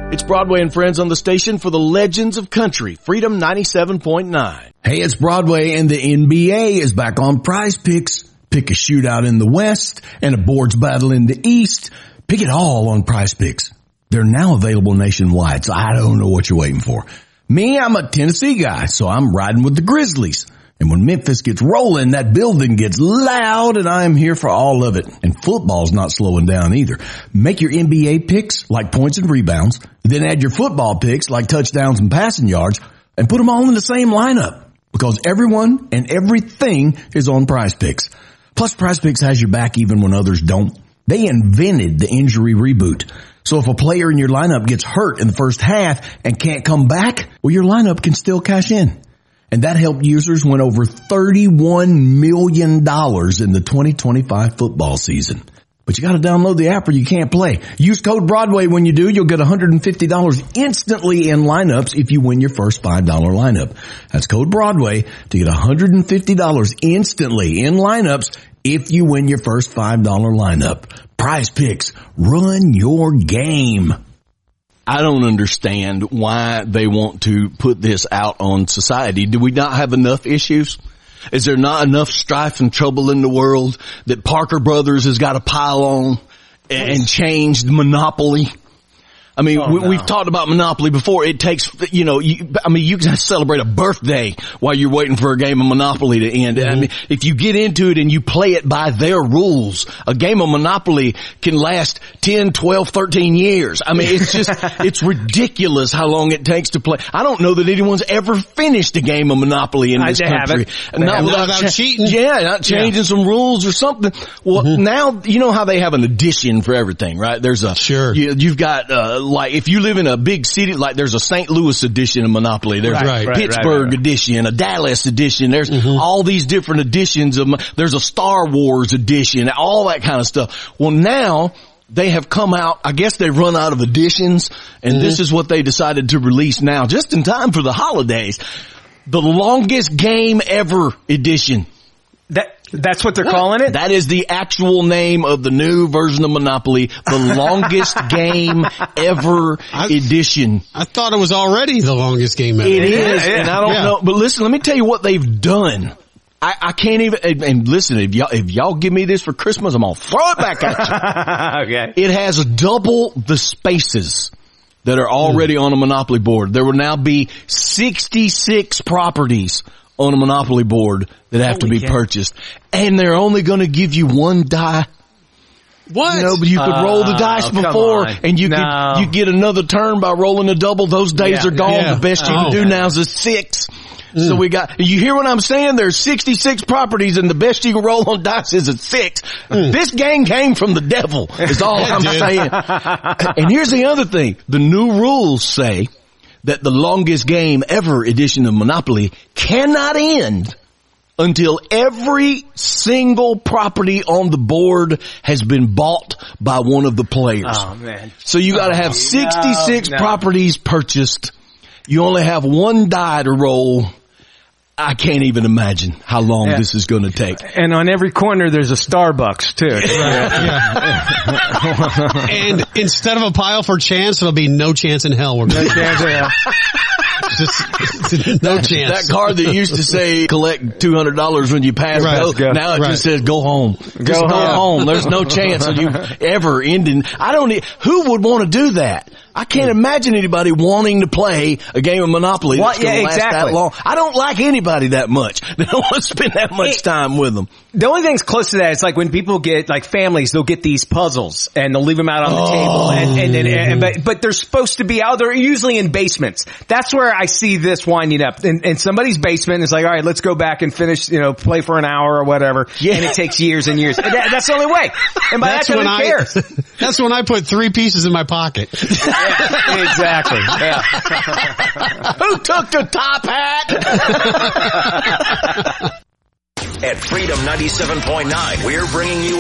It's Broadway and Friends on the station for the Legends of Country, Freedom 97.9. Hey, it's Broadway and the NBA is back on Prize Picks. Pick a shootout in the West and a boards battle in the East. Pick it all on Prize Picks. They're now available nationwide, so I don't know what you're waiting for. Me, I'm a Tennessee guy, so I'm riding with the Grizzlies. And when Memphis gets rolling, that building gets loud, and I'm here for all of it. And football's not slowing down either. Make your NBA picks like points and rebounds, then add your football picks like touchdowns and passing yards, and put them all in the same lineup. Because everyone and everything is on Prize Picks. Plus, Prize Picks has your back even when others don't. They invented the injury reboot. So if a player in your lineup gets hurt in the first half and can't come back, well, your lineup can still cash in. And that helped users win over $31 million in the 2025 football season. But you got to download the app or you can't play. Use code Broadway when you do. You'll get $150 instantly in lineups if you win your first $5 lineup. That's code Broadway to get $150 instantly in lineups if you win your first $5 lineup. Prize Picks. Run your game. I don't understand why they want to put this out on society. Do we not have enough issues? Is there not enough strife and trouble in the world that Parker Brothers has got to pile on and change the monopoly? I mean, we've talked about Monopoly before. It takes, you can celebrate a birthday while you're waiting for a game of Monopoly to end. Mm-hmm. I mean, if you get into it and you play it by their rules, a game of Monopoly can last 10, 12, 13 years. I mean, it's just, it's ridiculous how long it takes to play. I don't know that anyone's ever finished a game of Monopoly in this country. Not without cheating. Yeah, not changing some rules or something. Well, now, you know how they have an edition for everything, right? There's a, sure. You've got, like if you live in a big city, like there's a St. Louis edition of Monopoly, there's a Pittsburgh edition, a Dallas edition, there's all these different editions of, there's a Star Wars edition, all that kind of stuff. Well, now they have come out, I guess they've run out of editions, and this is what they decided to release now, just in time for the holidays. The Longest Game Ever edition. That's what they're calling it? That is the actual name of the new version of Monopoly, the Longest Game Ever edition. I thought it was already the longest game ever. It is, and I don't know. But listen, let me tell you what they've done. I can't even, and listen, if y'all give me this for Christmas, I'm gonna throw it back at you. Okay. It has double the spaces that are already on a Monopoly board. There will now be 66 properties on a Monopoly board that have to be purchased. And they're only going to give you one die. What? You know, but you could roll the dice before and you get another turn by rolling a double. Those days are gone. Yeah. The best you can do now is a 6. So you hear what I'm saying? There's 66 properties and the best you can roll on dice is a 6. This game came from the devil is all I'm saying. And here's the other thing. The new rules say that the Longest Game Ever edition of Monopoly cannot end until every single property on the board has been bought by one of the players. Oh, man. So you gotta have 66 properties purchased. You only have one die to roll. I can't even imagine how long this is going to take. And on every corner, there's a Starbucks, too. And instead of a pile for chance, there'll be no chance in hell. No chance in hell. No chance. That card that used to say collect $200 when you pass go, now it just says go home. Just go home. There's no chance of you ever ending. Who would want to do that? I can't imagine anybody wanting to play a game of Monopoly that's going to last that long. I don't like anybody that much. They don't want to spend that much time with them. The only thing's close to that is like when people get, like families, they'll get these puzzles and they'll leave them out on the table. But they're supposed to be out there, usually in basements. That's where I see this winding up. In somebody's basement, it's like, all right, let's go back and finish, play for an hour or whatever. Yeah. And it takes years and years. That's the only way. And by that time, who cares? That's when I put 3 pieces in my pocket. Exactly. Yeah. Who took the top hat? At Freedom 97.9, we're bringing you